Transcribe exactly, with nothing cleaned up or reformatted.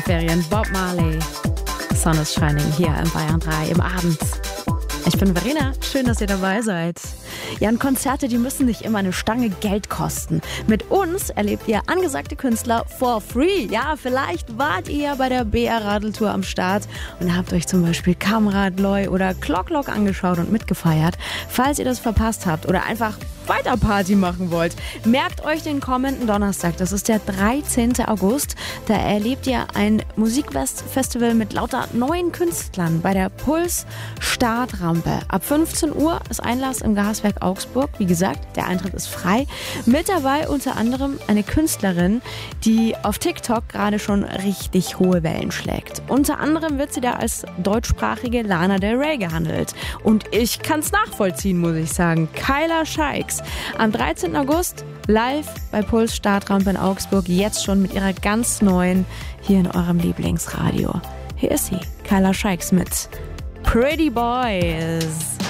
Ferien, Bob Marley. Sun is shining hier im Bayern drei im Abend. Ich bin Verena, schön, dass ihr dabei seid. Ja, und Konzerte, die müssen nicht immer eine Stange Geld kosten. Mit uns erlebt ihr angesagte Künstler for free. Ja, vielleicht wart ihr ja bei der B R-Radeltour am Start und habt euch zum Beispiel Kamrad, Loy oder Clock-Lock angeschaut und mitgefeiert. Falls ihr das verpasst habt oder einfach weiter Party machen wollt, merkt euch den kommenden Donnerstag. Das ist der dreizehnten August. Da erlebt ihr ein Musikfestival mit lauter neuen Künstlern bei der Puls Startrampe. Ab fünfzehn Uhr ist Einlass im Gaswerk Augsburg. Wie gesagt, der Eintritt ist frei. Mit dabei unter anderem eine Künstlerin, die auf TikTok gerade schon richtig hohe Wellen schlägt. Unter anderem wird sie da als deutschsprachige Lana Del Rey gehandelt. Und ich kann's nachvollziehen, muss ich sagen. Kyla Scheiks. Am dreizehnten August live bei Puls Startrampe in Augsburg. Jetzt schon mit ihrer ganz neuen, hier in eurem Lieblingsradio. Hier ist sie, Kyla Scheiks mit Pretty Boys.